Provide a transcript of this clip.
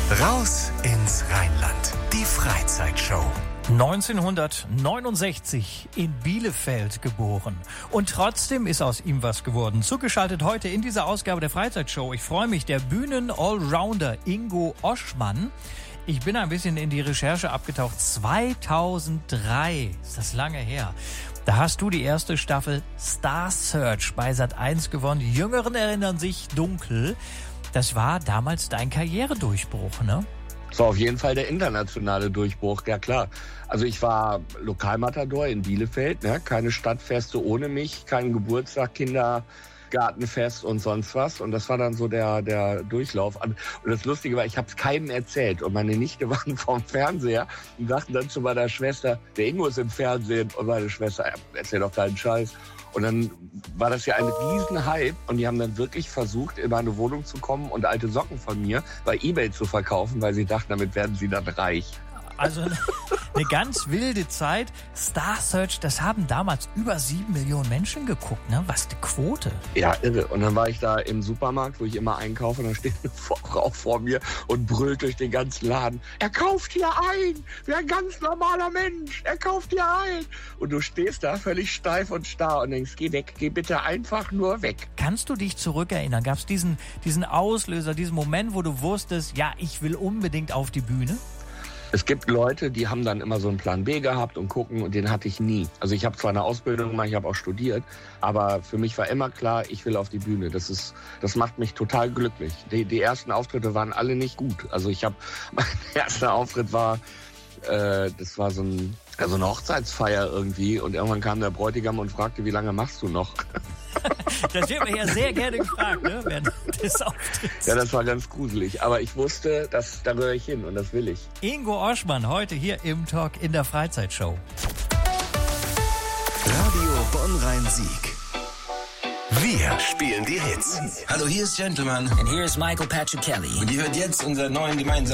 Raus ins Rheinland. Die Freizeitshow. 1969 in Bielefeld geboren. Und trotzdem ist aus ihm was geworden. Zugeschaltet heute in dieser Ausgabe der Freizeitshow. Ich freue mich, der Bühnen-Allrounder Ingo Oschmann. Ich bin ein bisschen in die Recherche abgetaucht. 2003, ist das lange her. Da hast du die erste Staffel Star Search bei Sat.1 gewonnen. Die Jüngeren erinnern sich dunkel. Das war damals dein Karrieredurchbruch, ne? Das war auf jeden Fall der internationale Durchbruch, ja klar. Also ich war Lokalmatador in Bielefeld, ne? Keine Stadtfeste ohne mich, kein Geburtstag, Kindergartenfest und sonst was. Und das war dann so der Durchlauf. Und das Lustige war, ich habe es keinem erzählt. Und meine Nichte waren vorm Fernseher und sagten dann zu meiner Schwester, der Ingo ist im Fernsehen. Und meine Schwester, erzähl doch keinen Scheiß. Und dann war das ja ein Riesenhype und die haben dann wirklich versucht, in meine Wohnung zu kommen und alte Socken von mir bei eBay zu verkaufen, weil sie dachten, damit werden sie dann reich. Also eine ganz wilde Zeit. Star Search, das haben damals über 7 Millionen Menschen geguckt, ne? Was eine Quote. Ja, irre. Und dann war ich da im Supermarkt, wo ich immer einkaufe, und da steht eine Frau vor mir und brüllt durch den ganzen Laden. Er kauft hier ein! Wie ein ganz normaler Mensch! Er kauft hier ein! Und du stehst da völlig steif und starr und denkst, geh weg, geh bitte einfach nur weg. Kannst du dich zurückerinnern? Gab es diesen Auslöser, diesen Moment, wo du wusstest, ja, ich will unbedingt auf die Bühne? Es gibt Leute, die haben dann immer so einen Plan B gehabt und gucken, und den hatte ich nie. Also ich habe zwar eine Ausbildung gemacht, ich habe auch studiert, aber für mich war immer klar, ich will auf die Bühne. Das macht mich total glücklich. Die ersten Auftritte waren alle nicht gut. Also mein erster Auftritt war, das war so eine Hochzeitsfeier irgendwie, und irgendwann kam der Bräutigam und fragte, wie lange machst du noch? Das wird mir ja sehr gerne gefragt, ne, während des Auftritts. Ja, das war ganz gruselig. Aber ich wusste, da gehöre ich hin und das will ich. Ingo Oschmann heute hier im Talk in der Freizeitshow. Radio Bonn-Rhein-Sieg. Wir spielen die Hits. Hallo, hier ist Gentleman. And here is Michael Patrick Kelly. Und ihr hört jetzt unseren neuen gemeinsamen